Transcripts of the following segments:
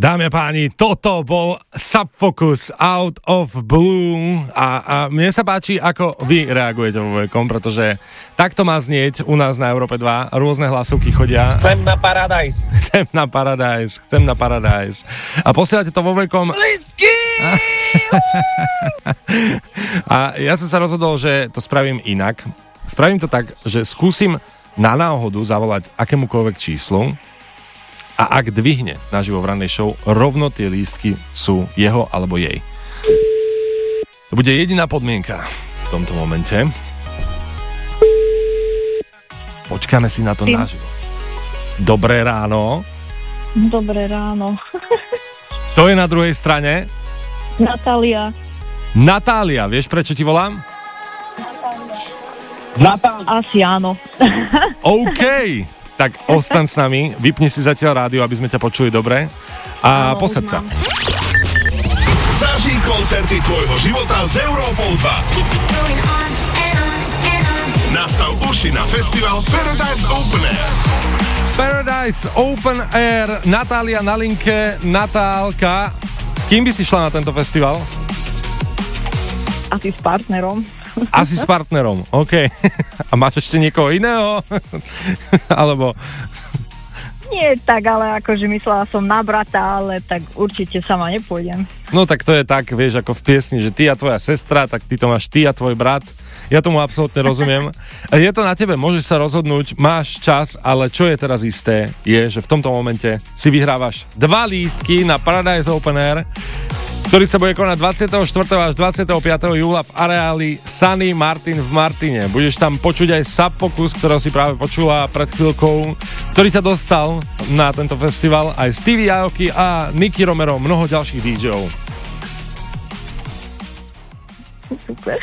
Dámy a páni, toto bol Subfocus Out of Blue a mne sa páči, ako vy reagujete vo veľkom, pretože takto má znieť u nás na Európe 2, rôzne hlasovky chodia. Chcem na Paradise. Chcem na Paradise. A posielate to vo veľkom. A ja som sa rozhodol, že to spravím inak. Spravím to tak, že skúsim na náhodu zavolať akémukoľvek číslu a ak dvihne naživo v rannej show, rovno tie lístky sú jeho alebo jej. To bude jediná podmienka v tomto momente. Počkáme si na to naživo. Dobré ráno. Dobré ráno. To je na druhej strane. Natália, vieš prečo ti volám? Asi áno. OK, tak ostaň s nami, vypni si zatiaľ rádio, aby sme ťa počuli dobre a posaď sa. Zažij koncerty tvojho života s Európou 2. Nastav uši na festival Paradise Open Air. Paradise Open Air, Natália na linke. Natálka, s kým by si šla na tento festival? Asi s partnerom. Asi s partnerom, OK. A máš ešte niekoho iného? Alebo... Nie tak, ale akože myslela som na brata, ale tak určite sama nepôjdem. No tak to je tak, vieš, ako v piesni, že ty a tvoja sestra, tak ty to máš ty a tvoj brat. Ja tomu absolútne rozumiem. Je to na tebe, môžeš sa rozhodnúť, máš čas, ale čo je teraz isté, je, že v tomto momente si vyhrávaš 2 lístky na Paradise Open Air, ktorý sa bude konať 24. až 25. júla v areáli Sunny Martin v Martine. Budeš tam počuť aj Subfocus, ktorého si práve počula pred chvíľkou, ktorý ťa dostal na tento festival, aj Stevie Aoki a Nicky Romero, mnoho ďalších DJov. Super.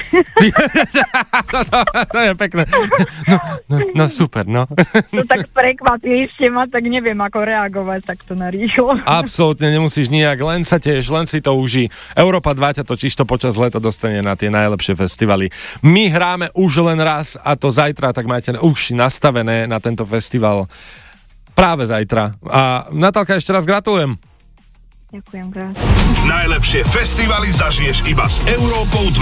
To je pekné. No super, no. To tak prekvapili ste ma, tak neviem ako reagovať takto na rýchlo. Absolútne nemusíš nijak, len sa tiež, len si to uží. Európa 2 ťa totiž to počas leta dostane na tie najlepšie festivaly. My hráme už len raz a to zajtra, tak máte už nastavené na tento festival práve zajtra. A Natálka, ešte raz gratulujem. Ďakujem, krásne. Najlepšie festivaly zažiješ iba s Európou 2.